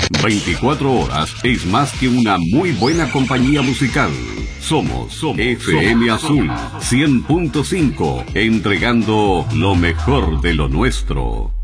24 horas es más que una muy buena compañía musical. Somos FM Azul 100.5, entregando lo mejor de lo nuestro.